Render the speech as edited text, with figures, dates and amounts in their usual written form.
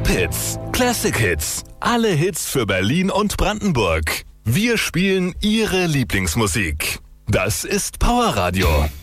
Top Hits, Classic Hits, alle Hits für Berlin und Brandenburg. Wir spielen Ihre Lieblingsmusik. Das ist Power Radio.